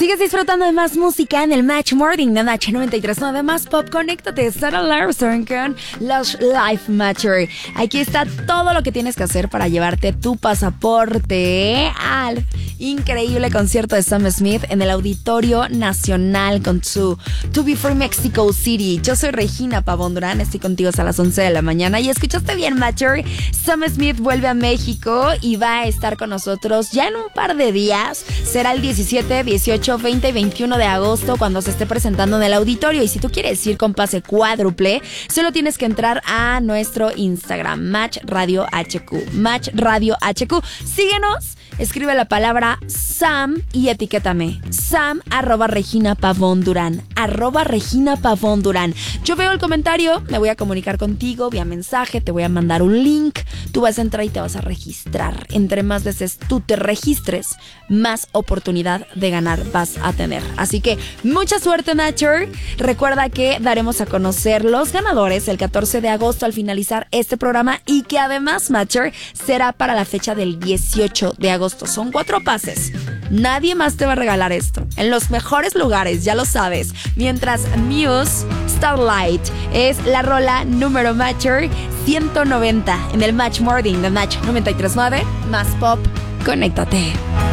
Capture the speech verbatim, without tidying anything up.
Sigues disfrutando de más música en el Match Morning de Match noventa y tres punto nueve más Pop. Conéctate, Sarah Larson con Lush Life Matcher. Aquí está todo lo que tienes que hacer para llevarte tu pasaporte al increíble concierto de Sam Smith en el Auditorio Nacional con su To Be Free Mexico City. Yo soy Regina Pavón Durán, estoy contigo hasta las once de la mañana y escuchaste bien, Matcher. Sam Smith vuelve a México y va a estar con nosotros ya en un par de días. Será el diecisiete, dieciocho, veinte y veintiuno de agosto cuando se esté presentando en el auditorio. Y si tú quieres ir con pase cuádruple, solo tienes que entrar a nuestro Instagram, Match Radio H Q. Match Radio H Q. Síguenos, escribe la palabra Sam y etiquétame. Sam arroba Regina Pavón Durán. Arroba Regina Pavón Durán. Yo veo el comentario, me voy a comunicar contigo vía mensaje, te voy a mandar un link. Tú vas a entrar y te vas a registrar. Entre más veces tú te registres, más oportunidad de ganar vas a tener. Así que mucha suerte, Matcher. Recuerda que daremos a conocer los ganadores el catorce de agosto al finalizar este programa y que además, Matcher, será para la fecha del dieciocho de agosto. Son cuatro pases. Nadie más te va a regalar esto. En los mejores lugares, ya lo sabes. Mientras Muse Starlight es la rola número Matcher ciento noventa en el Match Morning de Match noventa y tres punto nueve más Pop. Conéctate.